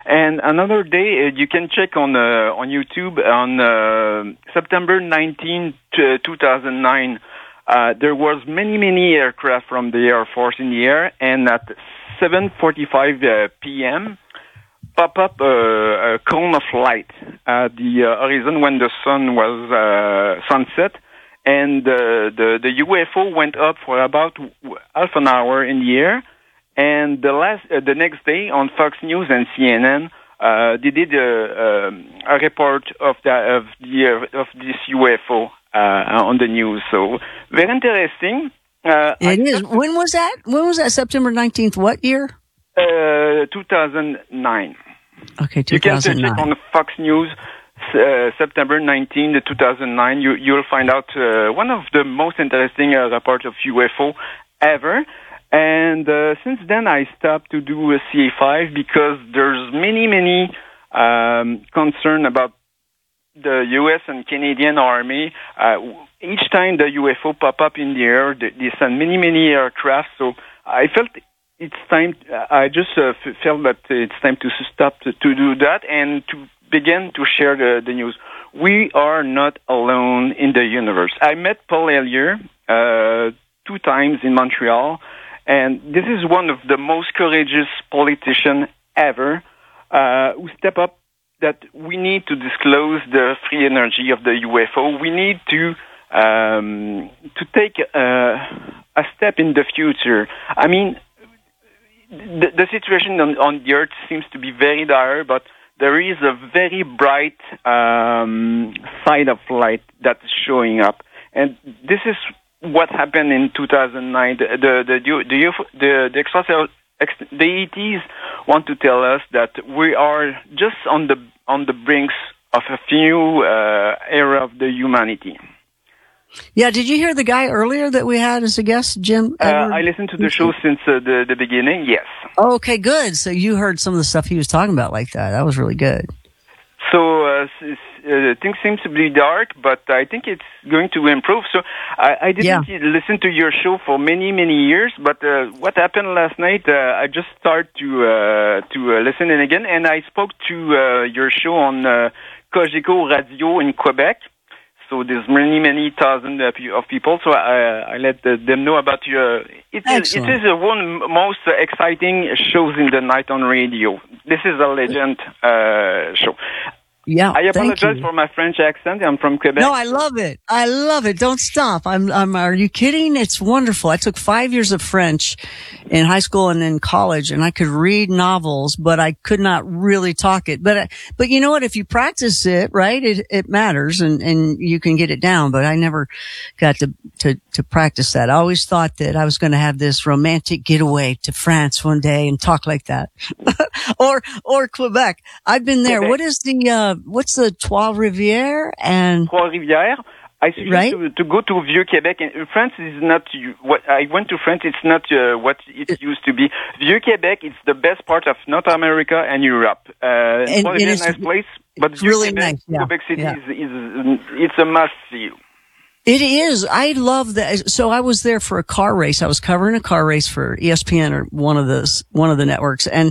And another day, you can check on YouTube on September 19, 2009. There was many aircraft from the Air Force in the air, and at 7:45 p.m. pop up a cone of light at the horizon when the sun was sunset, and the UFO went up for about half an hour in the air. And the next day on Fox News and CNN, they did a report of this UFO on the news. So very interesting. It is. When was that? When was that? September 19th. What year? 2009. Okay, 2009. You can check on Fox News. September 19, 2009. You'll find out one of the most interesting reports of UFO ever. And since then, I stopped to do a CA5 because there's many concern about the U.S. and Canadian Army. Each time the UFO pop up in the air, they send many aircraft. So I felt it's time. I just felt that it's time to stop to do that and to begin to share the news. We are not alone in the universe. I met Paul Hellyer 2 times in Montreal. And this is one of the most courageous politicians ever who step up that we need to disclose the free energy of the UFO. We need to take a step in the future. I mean, the situation on the Earth seems to be very dire, but there is a very bright side of light that's showing up. And this is what happened in 2009. The ETs want to tell us that we are just on the brinks of a new era of the humanity. Yeah, did you hear the guy earlier that we had as a guest, Jim? I listened to the show since the beginning, yes. Oh, okay, good. So you heard some of the stuff he was talking about like that. That was really good. So things seem to be dark, but I think it's going to improve. So I didn't listen to your show for many years, but what happened last night, I just started to listen in again, and I spoke to your show on Cogeco Radio in Quebec. So there's many thousands of people. So I let them know about your. It is one most exciting shows in the night on radio. This is a legend show. Yeah, I apologize for my French accent. I'm from Quebec. No, I love it. I love it. Don't stop. Are you kidding? It's wonderful. I took 5 years of French in high school and in college, and I could read novels, but I could not really talk it. But you know what? If you practice it, right, it matters and you can get it down. But I never got to practice that. I always thought that I was going to have this romantic getaway to France one day and talk like that. or Quebec. I've been there. Quebec. What is what's the Trois-Rivières and Trois-Rivières? I suggest to go to Vieux-Québec. And France is not what I went to France. It's not what it used to be. Vieux-Québec is the best part of North America and Europe. It's a nice place, but it's really nice. Yeah. Quebec City it's a must see. It is. I love that. So I was there for a car race. I was covering a car race for ESPN or one of the networks. And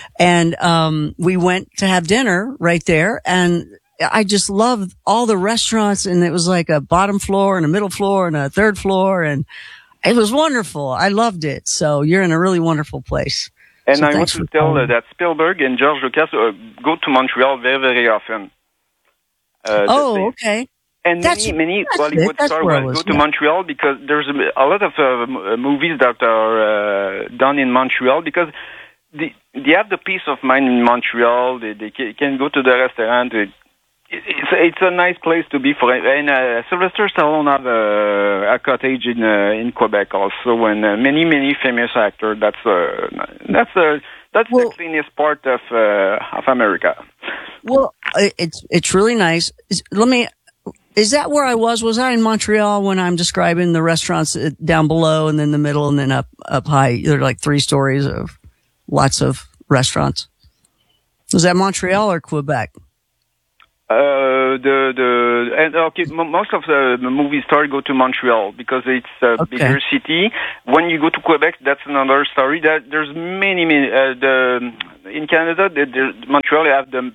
we went to have dinner right there. And I just loved all the restaurants. And it was like a bottom floor and a middle floor and a third floor. And it was wonderful. I loved it. So you're in a really wonderful place. And so I want to tell that Spielberg and George Lucas go to Montreal very often. Okay. And many Bollywood stars go to Montreal because there's a lot of movies that are done in Montreal because they have the peace of mind in Montreal. They can go to the restaurant. It's a nice place to be for. And Sylvester Stallone have a cottage in Quebec also, and many famous actors. That's the cleanest part of America. Well, it's really nice. Is that where I was? Was I in Montreal when I'm describing the restaurants down below and then the middle and then up high? There are like 3 stories of lots of restaurants. Was that Montreal or Quebec? Most of the movie stars go to Montreal because it's a bigger city. When you go to Quebec, that's another story. There's many in Canada. Montreal have the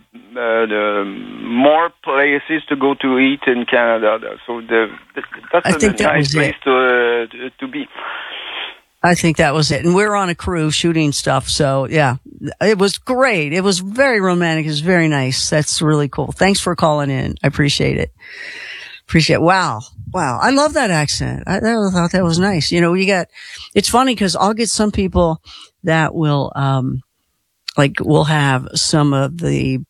more places to go to eat in Canada. So that's a nice place to be. I think that was it. And we're on a cruise shooting stuff. So yeah, it was great. It was very romantic. It was very nice. That's really cool. Thanks for calling in. I appreciate it. Wow. I love that accent. I thought that was nice. You know, it's funny because I'll get some people that will, we'll have some of the,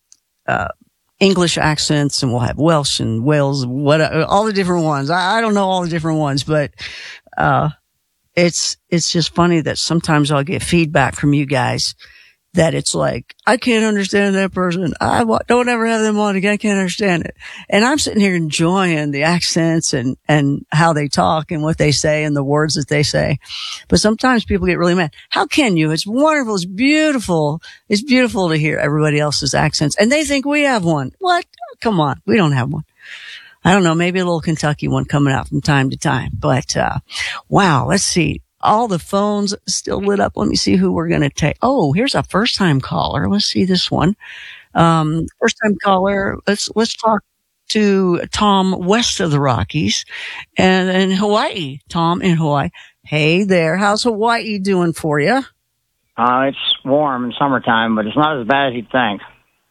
English accents, and we'll have Welsh and Wales, all the different ones. I don't know all the different ones, but, it's just funny that sometimes I'll get feedback from you guys that it's like, I can't understand that person. I don't ever have them on again. I can't understand it. And I'm sitting here enjoying the accents and how they talk and what they say and the words that they say. But sometimes people get really mad. How can you? It's wonderful. It's beautiful. It's beautiful to hear everybody else's accents. And they think we have one. What? Come on. We don't have one. I don't know, maybe a little Kentucky one coming out from time to time. But, wow, let's see. All the phones still lit up. Let me see who we're going to take. Oh, here's a first time caller. Let's see this one. First time caller. Let's talk to Tom west of the Rockies and in Hawaii. Tom in Hawaii. Hey there. How's Hawaii doing for you? It's warm in summertime, but it's not as bad as you'd think.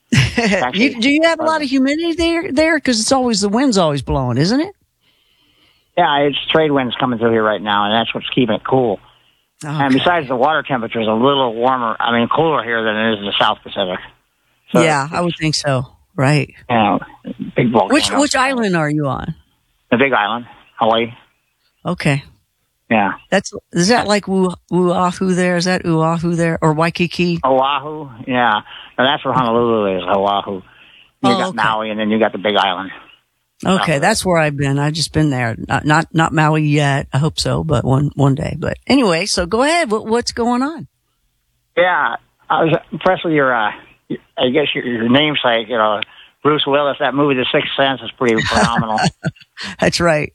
Do you have a lot of humidity there? Because the wind's always blowing, isn't it? Yeah, it's trade winds coming through here right now, and that's what's keeping it cool. Okay. And besides, the water temperature is a little warmer, cooler here than it is in the South Pacific. So yeah, I would think so. Right. Yeah, big volcano. Which island are you on? The Big Island, Hawaii. Okay. Yeah. Is that like Oahu there? Is that Oahu there? Or Waikiki? Oahu, yeah. And that's where Honolulu is, Oahu. You got Maui, and then you got the Big Island. Okay, that's where I've been. I've just been there. Not Maui yet. I hope so, but one day. But anyway, so go ahead. What's going on? Yeah, I was impressed with your namesake, Bruce Willis. That movie, The Sixth Sense, is pretty phenomenal. That's right.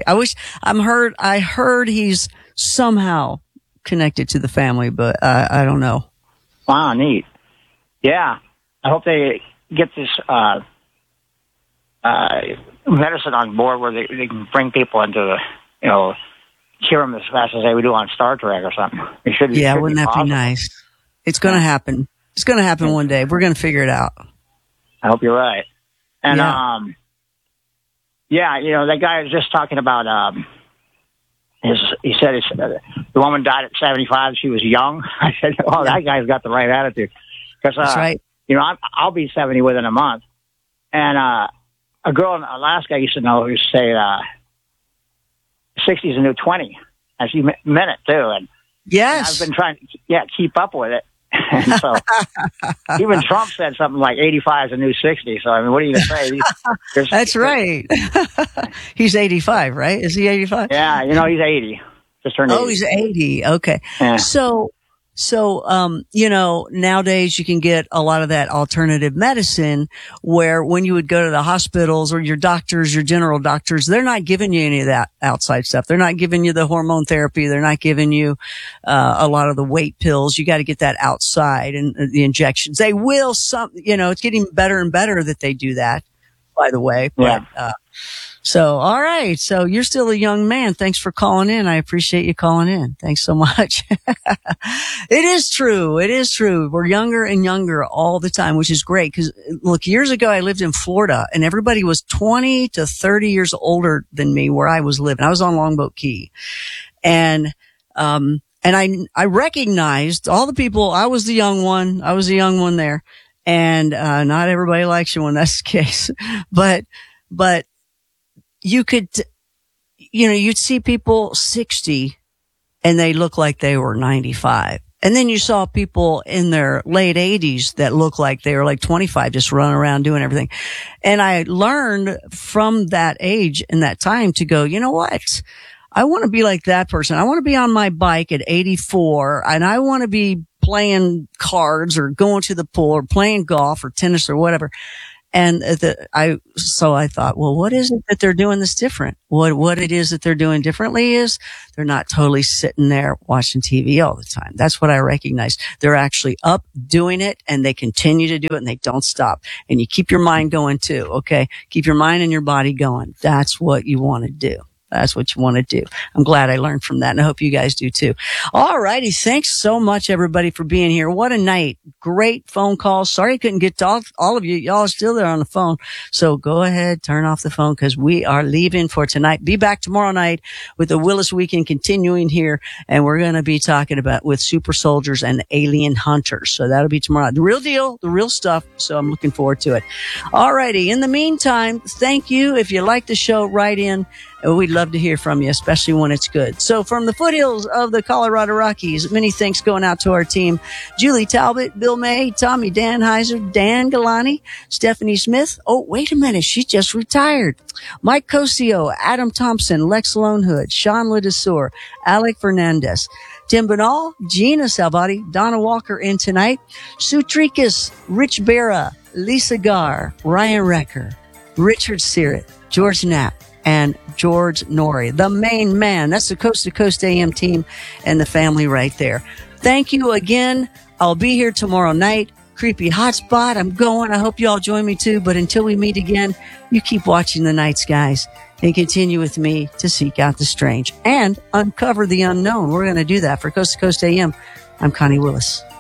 I heard he's somehow connected to the family, but I don't know. Wow, neat. Yeah, I hope they get this medicine on board where they can bring people into cure them as fast as they would do on Star Trek or something. Wouldn't that be nice? It's going to happen. It's going to happen one day. We're going to figure it out. I hope you're right. And, that guy was just talking about, he said the woman died at 75. She was young. I said, that guy's got the right attitude. Because, that's right. I'll be 70 within a month. And, a girl in Alaska I used to know who used to say, 60 is a new 20. And she meant it too. And yes, I've been trying to keep up with it. And so even Trump said something like 85 is a new 60. So, what are you going to say? That's right. He's 85, right? Is he 85? Yeah, he's 80. Just turned 80. Oh, he's 80. Okay. Yeah. So, nowadays you can get a lot of that alternative medicine where when you would go to the hospitals or your doctors, your general doctors, they're not giving you any of that outside stuff. They're not giving you the hormone therapy. They're not giving you, a lot of the weight pills. You got to get that outside and the injections. They will it's getting better and better that they do that, by the way. But, so, all right. So you're still a young man. Thanks for calling in. I appreciate you calling in. Thanks so much. It is true. We're younger and younger all the time, which is great. Cause look, years ago, I lived in Florida and everybody was 20 to 30 years older than me where I was living. I was on Longboat Key and I recognized all the people. I was the young one there and, not everybody likes you when that's the case, but you could, you'd see people 60 and they look like they were 95. And then you saw people in their late 80s that looked like they were like 25, just running around doing everything. And I learned from that age and that time to go, you know what? I want to be like that person. I want to be on my bike at 84 and I want to be playing cards or going to the pool or playing golf or tennis or whatever. And so I thought, well, what is it that they're doing this different? What it is that they're doing differently is they're not totally sitting there watching TV all the time. That's what I recognize. They're actually up doing it, and they continue to do it, and they don't stop. And you keep your mind going too, okay? Keep your mind and your body going. That's what you want to do. That's what you want to do. I'm glad I learned from that, and I hope you guys do too. All righty. Thanks so much, everybody, for being here. What a night. Great phone calls. Sorry I couldn't get to all of you. Y'all are still there on the phone. So go ahead, turn off the phone, because we are leaving for tonight. Be back tomorrow night with the Willis Weekend continuing here, and we're going to be talking about with super soldiers and alien hunters. So that'll be tomorrow. The real deal, the real stuff. So I'm looking forward to it. All righty. In the meantime, thank you. If you like the show, write in. We'd love to hear from you, especially when it's good. So from the foothills of the Colorado Rockies, many thanks going out to our team. Julie Talbot, Bill May, Tommy Danheiser, Dan Galani, Stephanie Smith. Oh, wait a minute. She just retired. Mike Cosio, Adam Thompson, Lex Lonehood, Sean Ledesor, Alec Fernandez, Tim Banal, Gina Salvati, Donna Walker in tonight, Sue Tricus, Rich Barra, Lisa Garr, Ryan Recker, Richard Sirrett, George Knapp, and George Norrie, the main man. That's the Coast to Coast AM team and the family right there. Thank you again. I'll be here tomorrow night. Creepy hotspot. I'm going. I hope you all join me too. But until we meet again, you keep watching the night skies and continue with me to seek out the strange and uncover the unknown. We're going to do that for Coast to Coast AM. I'm Connie Willis.